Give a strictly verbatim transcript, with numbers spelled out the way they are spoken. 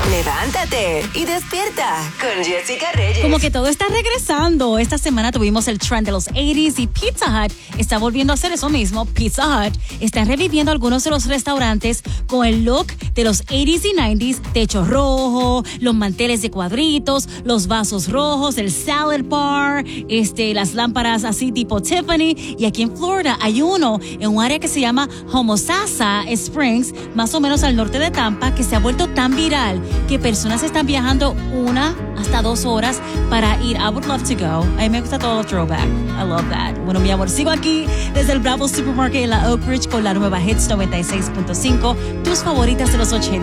Levántate y despierta con Jessica Reyes. Como que todo está regresando. Esta semana tuvimos el trend de los ochenta y Pizza Hut está volviendo a hacer eso mismo. Pizza Hut está reviviendo algunos de los restaurantes con el look de los ochenta y noventa, techo rojo, los manteles de cuadritos, los vasos rojos, el salad bar, este, las lámparas así tipo Tiffany. Y aquí en Florida hay uno en un área que se llama Homosassa Springs, más o menos al norte de Tampa, que se ha vuelto tan viral que personas están viajando una hasta dos horas para ir. I would love to go. A mí me gusta todo el throwback. I love that. Bueno, mi amor, sigo aquí desde el Bravo Supermarket en la Oak Ridge con la nueva Hits noventa y seis punto cinco. Tus favoritas de los ochenta.